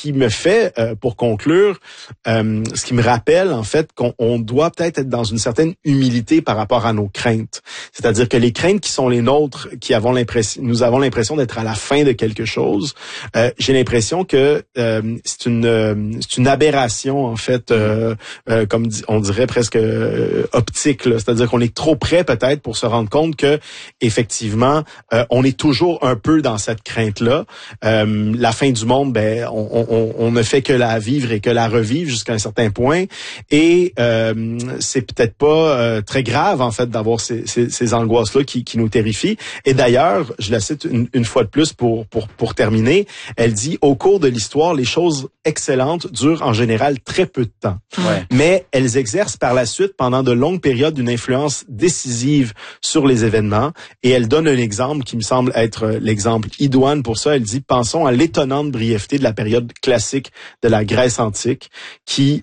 qui me fait, pour conclure, ce qui me rappelle en fait qu'on doit peut-être être dans une certaine humilité par rapport à nos craintes. C'est-à-dire que les craintes qui sont les nôtres, nous avons l'impression d'être à la fin de quelque chose. J'ai l'impression que c'est une aberration en fait, comme on dirait presque optique. Là. C'est-à-dire qu'on est trop près peut-être pour se rendre compte que effectivement, on est toujours un peu dans cette crainte-là. La fin du monde, ben, on ne fait que la vivre et que la revivre jusqu'à un certain point. Et c'est peut-être pas très grave en fait d'avoir ces angoisses-là qui nous terrifient. Et d'ailleurs, je la cite une fois de plus pour terminer. Elle dit: au cours de l'histoire, les choses excellentes durent en général très peu de temps. Ouais. Mais elles exercent par la suite pendant de longues périodes une influence décisive sur les événements. Et elle donne un exemple qui me semble être l'exemple idoine pour ça. Elle dit: pensons à l'étonnante brièveté de la période classique de la Grèce antique qui,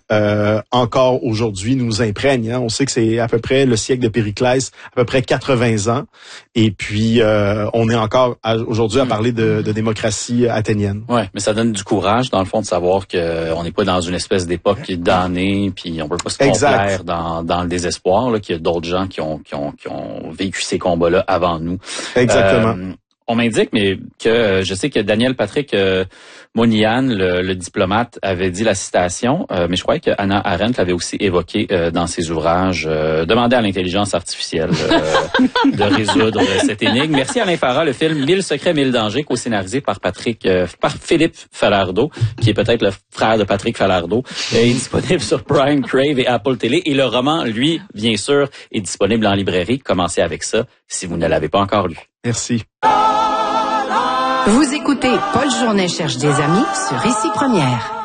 encore aujourd'hui, nous imprègne. Hein. On sait que c'est à peu près le siècle de Périclès, à peu près 80 ans. Et puis, on est encore aujourd'hui à parler de démocratie athénienne. Ouais, mais ça donne du courage, dans le fond, de savoir qu'on n'est pas dans une espèce d'époque damnée, puis on peut pas se complaire dans le désespoir, là, qu'il y a d'autres gens qui ont vécu ces combats-là avant nous. Exactement. On m'indique, mais que je sais que Daniel Patrick Moynihan, le diplomate, avait dit la citation, mais je croyais que Hannah Arendt l'avait aussi évoqué dans ses ouvrages. Demandez à l'intelligence artificielle de résoudre cette énigme. Merci Alain Farah. Le film 1000 secrets, 1000 dangers, co-scénarisé par Philippe Falardeau, qui est peut-être le frère de Patrick Falardeau, est disponible sur Prime, Crave et Apple Télé. Et le roman, lui, bien sûr, est disponible en librairie. Commencez avec ça si vous ne l'avez pas encore lu. Merci. Vous écoutez Paul Journet cherche des amis sur Ici Première.